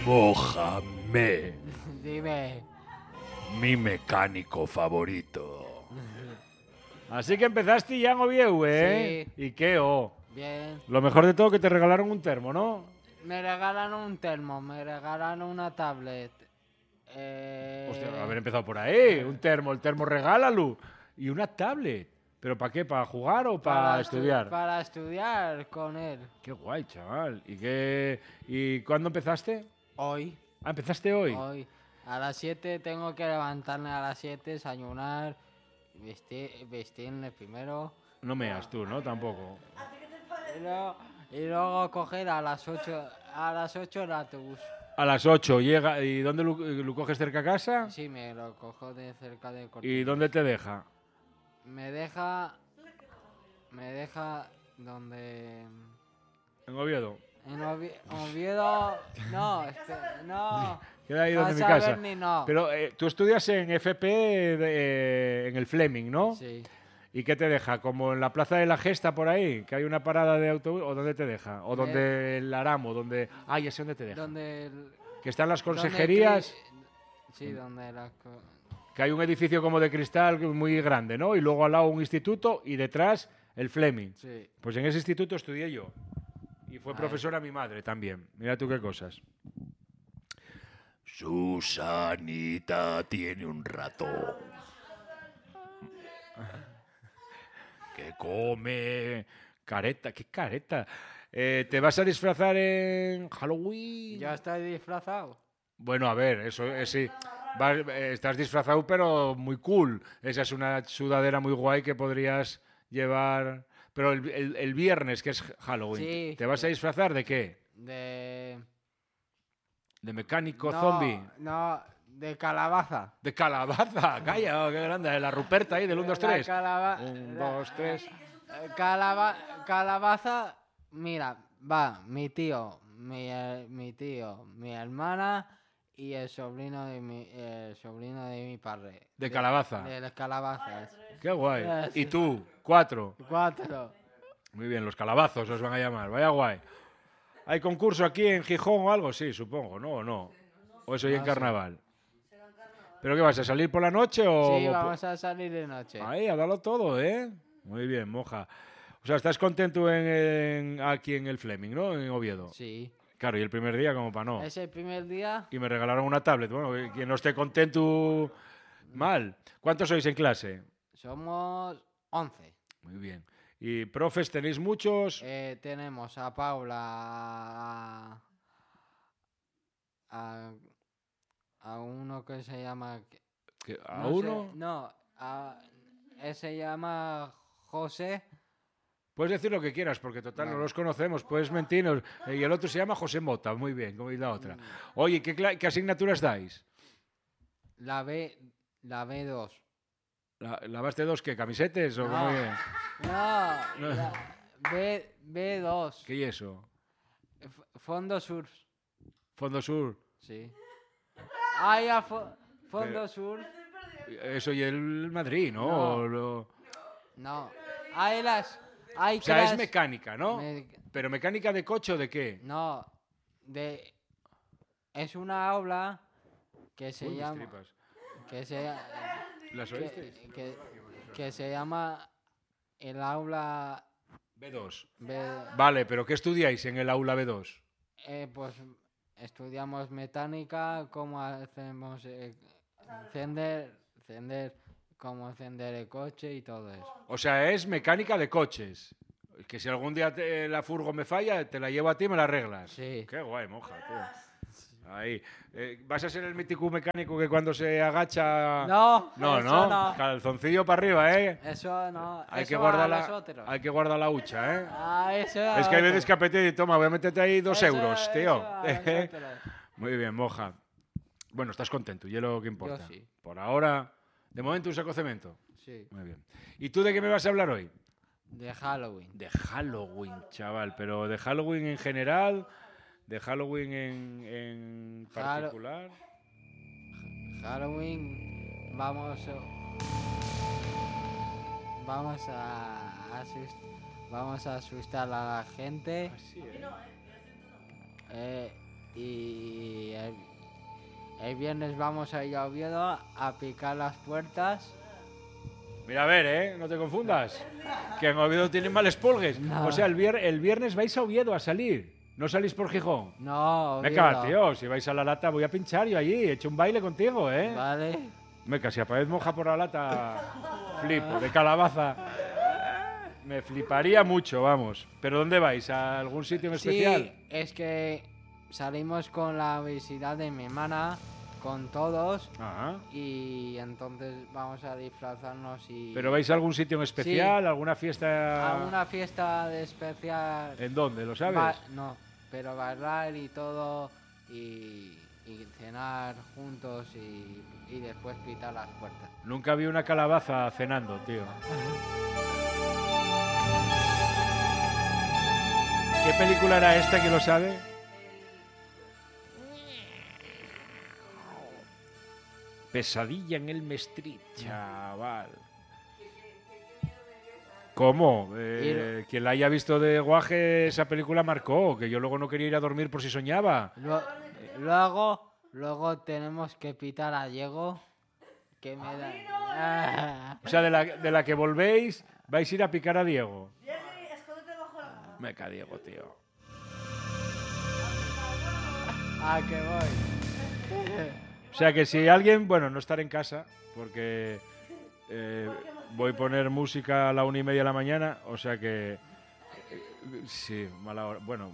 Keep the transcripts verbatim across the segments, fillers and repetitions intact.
Mohamed. Dime. Mi mecánico favorito. Así que empezaste ya en Oviedo, ¿eh? Sí. ¿Y qué, oh? Bien. Lo mejor de todo que te regalaron un termo, ¿no? Me regalan un termo, me regalan una tablet. Eh... Hostia, haber empezado por ahí. Un termo, el termo regálalo. Y una tablet. ¿Pero para qué? ¿Para jugar o para, estu- estudiar? Para estudiar con él. Qué guay, chaval. ¿Y qué? ¿Y cuándo empezaste? Hoy. Ah, ¿empezaste hoy? Hoy. A las siete tengo que levantarme a las siete, desayunar, vestir, vestirme primero. No meas tú, ¿no? Tampoco. Y luego, y luego coger a las ocho, a las ocho el autobús. A las ocho llega. ¿Y dónde lo, lo coges cerca a casa? Sí, me lo cojo de cerca de ¿Y Cortijo. dónde te deja? Me deja... Me deja donde... En Oviedo. En Ovi- Oviedo... No, este, no. Queda ahí donde mi Vas a casa. ver ni no. Pero eh, tú estudias en F P de- eh, en el Fleming, ¿no? Sí. ¿Y qué te deja? ¿Como en la Plaza de la Gesta por ahí? ¿Que hay una parada de autobús? ¿O dónde te deja? ¿O Me- donde el Aramo? Donde... Ah, ya sé dónde te deja. Donde... el- Que están las donde consejerías, cri- Sí, donde la... co- que hay un edificio como de cristal muy grande, ¿no? Y luego al lado un instituto y detrás el Fleming. Sí. Pues en ese instituto estudié yo. Y fue Ay. profesora mi madre también. Mira tú qué cosas. Susanita tiene un ratón Que come... Careta, ¿qué careta? Eh, ¿Te vas a disfrazar en Halloween? Ya estoy disfrazado. Bueno, a ver, eso es sí. Vas- eh, estás disfrazado, pero muy cool. Esa es una sudadera muy guay que podrías llevar. Pero el, el- el viernes, que es Halloween, Sí. ¿te vas a disfrazar de qué? De... ¿De mecánico no, zombie? No, de calabaza. ¿De calabaza? Calla, oh, qué grande. De la Ruperta ahí, del uno, dos, La tres. calaba- Un, la- dos, tres. eh, calaba- calabaza, mira, va, mi tío, mi, eh, mi tío, mi hermana y el sobrino de mi, el sobrino de mi padre. De calabaza. De las calabazas. Qué guay. Ah, ¿Y sí. tú? Cuatro. Cuatro. Muy bien, los calabazos os van a llamar. Vaya guay. ¿Hay concurso aquí en Gijón o algo? Sí, supongo, ¿no? ¿O no? ¿O eso y en No sé. carnaval? ¿Pero qué vas a salir por la noche o...? Sí, o- vamos a salir de noche. Ahí, a darlo todo, ¿eh? Muy bien, moja. O sea, estás contento en, en- aquí en el Fleming, ¿no? En Oviedo. Sí. Claro, y el primer día como para no. Es el primer día. Y me regalaron una tablet. Bueno, quien no esté contento, mal. ¿Cuántos sois en clase? Somos once. Muy bien. ¿Y profes tenéis muchos? Eh, tenemos a Paula, a, a, a uno que se llama... ¿Que- ¿A no sé, uno? no, a, él se llama José. Puedes decir lo que quieras, porque total no Vale. los conocemos, puedes mentirnos. Eh, Y el otro se llama José Mota, muy bien, como y la otra. Oye, ¿qué, cla- qué asignaturas dais? La B, la B dos. ¿La, ¿Lavaste dos qué? ¿Camisetes? O No. cómo es? No, No. la B, B2. ¿Qué es eso? F- Fondo Sur. ¿Fondo Sur? Sí. Ah, ya, fo- Fondo Pero- Sur. Eso y el Madrid, ¿no? No. O lo- No. Hay las... Hay O sea, es clases- mecánica, ¿no? me- ¿Pero mecánica de coche o de qué? No, de es una aula que se Uy, mis llama tripas. que se ¿Las que, oísteis? que- que se llama el aula B dos. B- Vale, pero ¿qué estudiáis en el aula B dos? eh, pues estudiamos mecánica, cómo hacemos eh, encender, encender, cómo encender el coche y todo eso. O sea, es mecánica de coches. Que si algún día te- la furgo me falla, te la llevo a ti y me la arreglas. Sí. Qué guay, moja, tío. Ahí. Eh, ¿Vas a ser el mítico mecánico que cuando se agacha... No, No, eso no. no. Calzoncillo para arriba, ¿eh? Eso no, Hay eso que, a guardar los la, otros. hay que guardar la hucha, ¿eh? Ah, eso Es que hay a veces que otros. apetece y toma, voy a meterte ahí dos Eso- euros, tío. eso a los otros. Muy bien, moja. Bueno, estás contento, y es lo que importa. sí. Por ahora, de momento un saco cemento. Sí, Muy bien. ¿Y tú de qué me vas a hablar hoy? de Halloween. De Halloween, chaval, pero de Halloween en general, de Halloween en, en Hallo- particular. Halloween vamos a- vamos a asust- vamos a asustar a la gente Así, ¿eh? eh, y el viernes vamos a ir a Oviedo a picar las puertas. Mira, a ver, ¿eh? No te confundas. Que en Oviedo tienen mal espolgues. No. O sea, el, vier- el viernes vais a Oviedo a salir. ¿No salís por Gijón? No, Oviedo. Venga, tío, si vais a la lata voy a pinchar yo allí. He hecho un baile contigo, ¿eh? Vale. Venga, si aparece moja por la lata, flipo, de calabaza. Me fliparía mucho, vamos. ¿Pero dónde vais? ¿A algún sitio en especial? Sí, es que salimos con la visita de mi hermana, con todos, Ajá. y entonces vamos a disfrazarnos y... ¿Pero vais a algún sitio en especial? ¿Alguna fiesta? a una fiesta de especial... ¿En dónde? ¿Lo sabes? Ba- no, pero bailar y todo, y, y cenar juntos y, y después pitar las puertas. Nunca vi una calabaza cenando, tío. ¿Qué película era esta que lo sabe? Pesadilla en el Street, chaval. ¿Cómo? Eh, quien la haya visto de guaje, esa película marcó, que yo luego no quería ir a dormir por si soñaba. Luego, luego, luego tenemos que pitar a Diego, que me da... Ah. O sea, de la, de la que volvéis, vais a ir a picar a Diego. Me cae Diego, tío. Ah, que voy. O sea que si alguien, bueno, no estar en casa, porque eh, voy a poner música a la una y media de la mañana, o sea que eh, sí, mala hora. Bueno,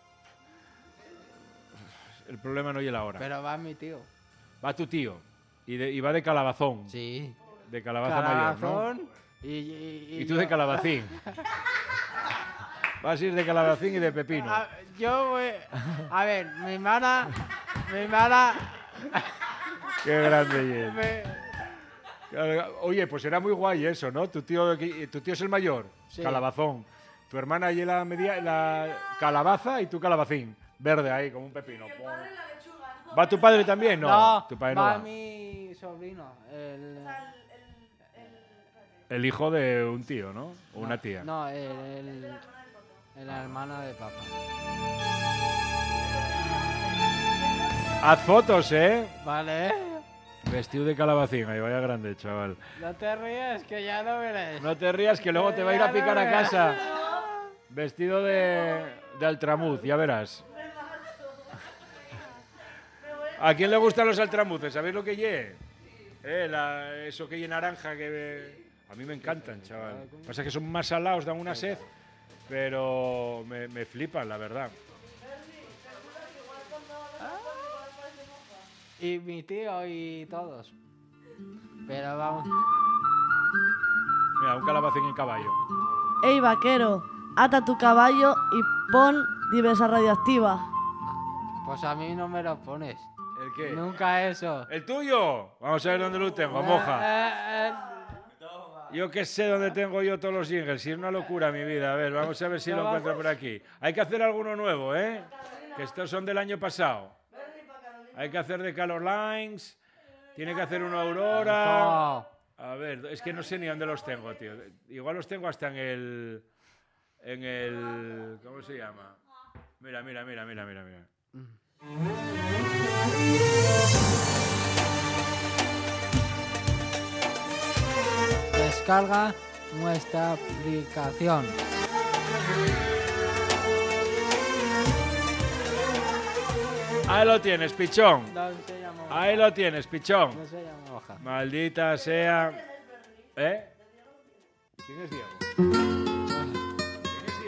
el problema no es la hora. Pero va mi tío. Va tu tío y, de- y va de calabazón, Sí. de calabaza mayor, ¿no? Calabazón y, y, Y tú yo- de calabacín. Vas a ir de calabacín y de pepino. A, yo voy... A ver, mi hermana... Mi hermana... Qué grande y es. me- Oye, pues era muy guay eso, ¿no? Tu tío, tu tío es el mayor, Sí. calabazón. Tu hermana y la media, la calabaza y tú calabacín. Verde ahí, como un pepino. ¿Va tu padre también? No, No, tu padre no va va. mi sobrino. El... El hijo de un tío, ¿no? O una tía. No, el, el, el hermano de papá. Haz fotos, ¿eh? Vale. Vestido de calabacín, ahí vaya grande, chaval. No te rías, que ya no verás. No te rías que luego te va a ir a picar a casa. Vestido de, de altramuz, ya verás. ¿A quién le gustan los altramuces? ¿Sabéis lo que lle? Eh, la- eso que lle naranja que... A mí me encantan, chaval. Pasa que son más salados, dan una sed, pero me, me flipan, la verdad. Y mi tío y todos. Pero vamos. Mira, un calabacín en caballo. Ey, vaquero, ata tu caballo y pon diversa radioactiva. Pues a mí no me lo pones. ¿El qué? Nunca eso. ¿El tuyo? Vamos a ver dónde lo tengo, moja. Eh, eh, Yo qué sé dónde tengo yo todos los jingles. Si es una locura mi vida. A ver, vamos a ver si lo encuentro por aquí. Hay que hacer alguno nuevo, ¿eh? Que estos son del año pasado. Hay que hacer de Color Lines. Tiene que hacer una Aurora. no. A ver, es que no sé ni dónde los tengo, tío. Igual los tengo hasta en el... En el... ¿Cómo se llama? Mira, mira, mira, mira, mira, mira. Descarga nuestra aplicación. Ahí lo tienes, pichón. No se llama hoja. Ahí lo tienes, pichón. No se llama hoja. Maldita sea. ¿Eh? ¿Quién es Diego? ¿Quién es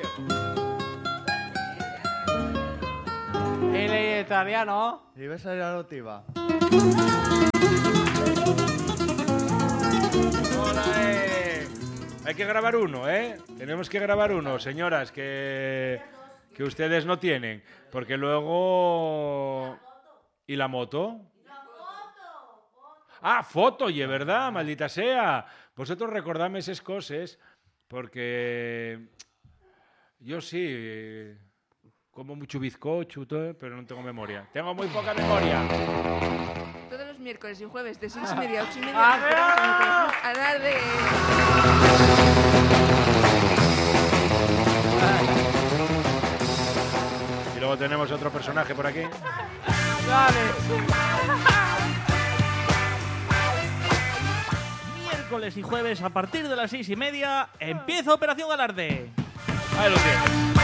Diego? El italiano. Diversa radioactiva. Hola, eh. Hay que grabar uno, ¿eh? Tenemos que grabar uno, señoras, que, que ustedes no tienen. Porque luego... ¿Y la moto? Ah, foto, oye, ¿verdad? Maldita sea. Vosotros recordadme esas cosas, porque yo sí, eh, como mucho bizcocho, todo, pero no tengo memoria. Tengo muy poca memoria. Todos los miércoles y jueves de seis y media a ocho y media ¡Ah, nos esperamos en el teléfono a hablar de... Y luego tenemos otro personaje por aquí. Miércoles y jueves a partir de las seis y media empieza Operación Alarde. Ahí lo tienes.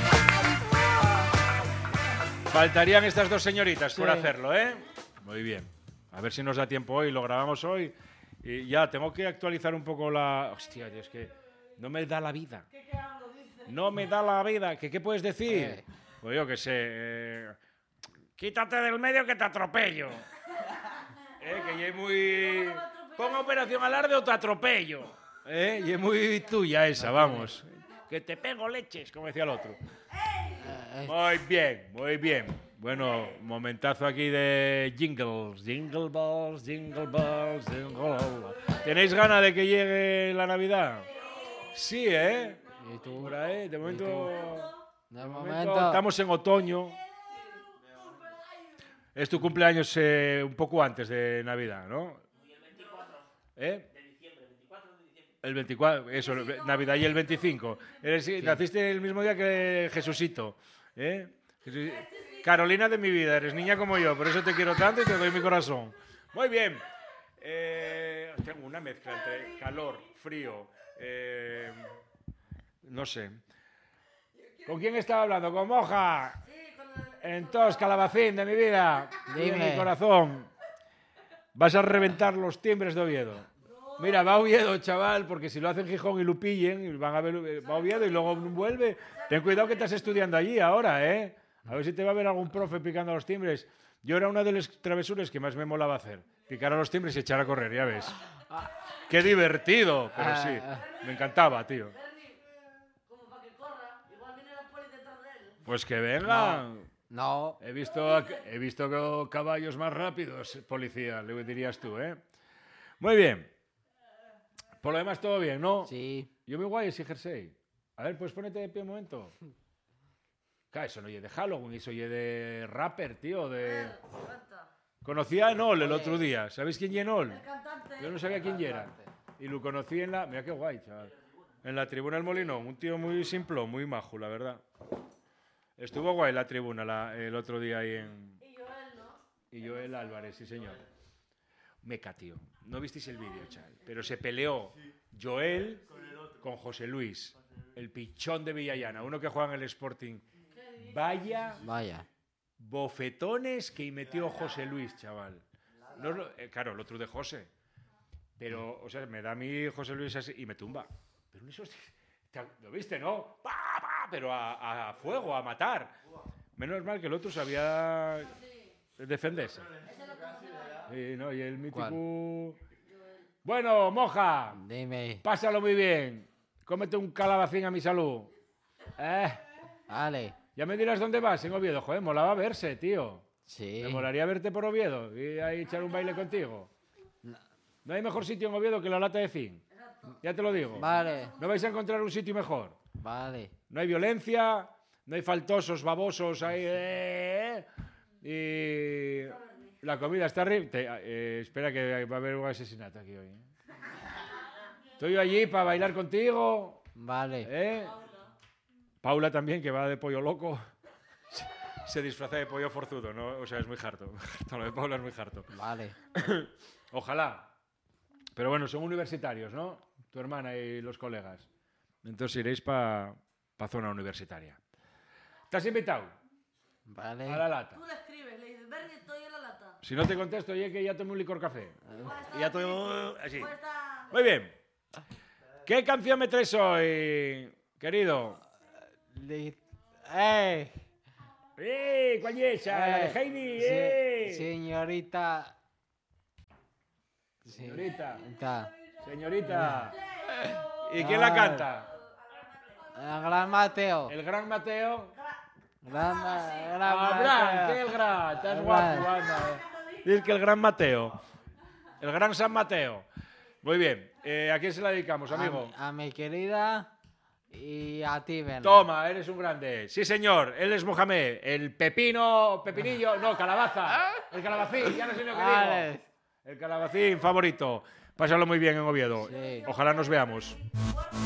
Faltarían estas dos señoritas por Sí. hacerlo, ¿eh? Muy bien. A ver si nos da tiempo hoy, lo grabamos hoy. Y ya, tengo que actualizar un poco la... Hostia, es que no me da la vida. No me da la vida. ¿Qué, qué puedes decir? Eh. Pues yo qué sé. eh, Quítate del medio que te atropello. Eh, que ya es muy... Ponga Operación Alarde o te atropello. Eh, y es muy tuya esa, vamos. Que te pego leches, como decía el otro. Eh, Muy bien, muy bien. Bueno, momentazo aquí de jingles. Jingle balls, jingle balls, jingle balls. ¿Tenéis ganas de que llegue la Navidad? Sí, ¿eh? ¿Y tú? Por ahí, de momento... De de momento. momento estamos en otoño. Es tu cumpleaños eh, un poco antes de Navidad, ¿no? ¿Eh? El veinticuatro, eso, Navidad y el veinticinco. Eres, Naciste el mismo día que Jesucito. ¿Eh? Jesu- Carolina de mi vida, eres niña como yo, por eso te quiero tanto y te doy mi corazón. Muy bien. Eh, tengo una mezcla entre calor, frío, eh, no sé. ¿Con quién estaba hablando? ¿Con Moja? Entonces, calabacín de mi vida, de Dime. mi corazón. Vas a reventar los timbres de Oviedo. Mira, va a Oviedo, chaval, porque si lo hacen Gijón y lo pillen, van a ver, va a Oviedo y luego vuelve. Ten cuidado que estás estudiando allí ahora, ¿eh? A ver si te va a ver algún profe picando los timbres. Yo era una de las travesuras que más me molaba hacer. Picar a los timbres y echar a correr, ya ves. ¡Qué divertido! Pero sí, me encantaba, tío. Pues que venga. No. He visto, a- he visto caballos más rápidos, policía, le dirías tú, ¿eh? Muy bien. Por lo demás, todo bien, ¿no? Sí. Yo muy guay ese jersey. A ver, pues ponete de pie un momento. Claro, eso no oye de Halloween, eso oye de rapper, tío, de... Conocí a Enol el otro día. ¿Sabéis quién es Enol? Yo no sabía quién era. Y lo conocí en la... Mira qué guay, chaval. En la tribuna del Molinón. Un tío muy simplón, muy majo, la verdad. Estuvo guay la tribuna la- el otro día ahí en... Y Joel, ¿no? Y Joel Álvarez, sí señor. Meca, tío. No visteis el vídeo, chaval. Pero se peleó Joel con José Luis, el pichón de Villallana, uno que juega en el Sporting. Vaya Vaya. bofetones que metió José Luis, chaval. No es lo- eh, claro, el otro de José. Pero, o sea, me da a mí José Luis así y me tumba. Pero eso, te- ¿lo viste, no? ¡Pa, pa! Pero a, a fuego, a matar. Menos mal que el otro sabía defenderse. Sí, no, y el mítico... Bueno, Moja, Dime. pásalo muy bien. Cómete un calabacín a mi salud. Eh, Vale. ya me dirás dónde vas, en Oviedo. Joder, molaba verse, tío. Sí. Me molaría verte por Oviedo y ahí echar un baile contigo. No hay mejor sitio en Oviedo que la lata de zinc. Ya te lo digo. Vale. No vais a encontrar un sitio mejor. Vale. No hay violencia, no hay faltosos, babosos ahí. eh, y la comida está arriba. Espera que va a haber un asesinato aquí hoy. ¿eh? Estoy allí para bailar contigo. Vale. ¿eh? Paula también, que va de pollo loco. Se- Se disfraza de pollo forzudo, ¿no? O sea, es muy harto. Lo de Paula es muy harto. Vale. Ojalá. Pero bueno, son universitarios, ¿no? Tu hermana y los colegas. Entonces iréis para pa zona universitaria. ¿Te has invitado? Vale. A la lata. Tú le escribes, le dices, Bernie, estoy en la lata. Si no te contesto, oye, que ya tomé un licor café. Y ya estoy así. Pues está... Muy bien. ¿Qué canción me traes hoy, querido? Li- ¡Eh! ¡Eh! ¿Cuál es esa? La de Eh, Heidi. se- ¡Eh! Señorita. Señorita. Señorita. Señorita. ¿Y quién la Ah. canta? El gran Mateo. El gran Mateo. Gran, Ma- gran Abraham, Mateo. que el gran. Estás El guapo, gran. anda. eh. Dice que el gran Mateo. El gran San Mateo. Muy bien. Eh, ¿A quién se la dedicamos, A amigo? mi- A, mi querida y a ti, Ben. Toma, eres un grande. Sí, señor. Él es Mohamed. El pepino, pepinillo, no, calabaza. El calabacín, ya no sé lo que Vale. digo. El calabacín favorito. Pásalo muy bien en Oviedo. Sí. Ojalá nos veamos.